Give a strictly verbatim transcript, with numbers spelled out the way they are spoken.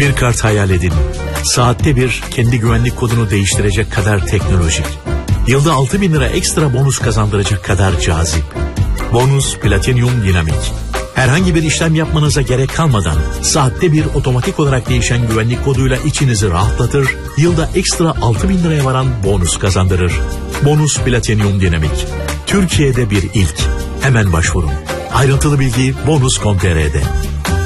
Bir kart hayal edin. Saatte bir kendi güvenlik kodunu değiştirecek kadar teknolojik. Yılda altı bin lira ekstra bonus kazandıracak kadar cazip. Bonus Platinum Dinamik. Herhangi bir işlem yapmanıza gerek kalmadan saatte bir otomatik olarak değişen güvenlik koduyla içinizi rahatlatır, yılda ekstra altı bin liraya varan bonus kazandırır. Bonus Platinum Dinamik. Türkiye'de bir ilk. Hemen başvurun. Ayrıntılı bilgi bonus nokta com nokta tr'de.